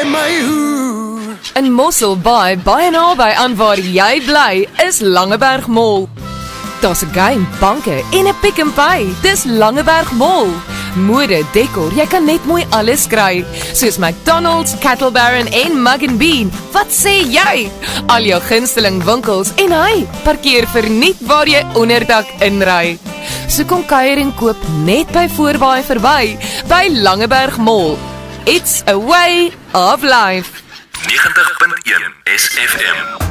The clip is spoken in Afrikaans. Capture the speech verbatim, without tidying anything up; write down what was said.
my hoe. In Mosselbaai, baie naby aan waar jy bly, is Langeberg Mall. Daar's 'n game, banke en 'n Pick n Pay. Dis Langeberg Mall. Mode, dekor, jy kan net mooi alles kry. Soos McDonald's, Cattle Baron en Mug and Bean. Wat sê jy? Al jou gunsteling winkels en hy, parkeer verniet waar jy onderdak inry. So kom kuier en koop net by Voorbaai verby, by Langeberg Mall. It's a way of life. negentig punt een S F M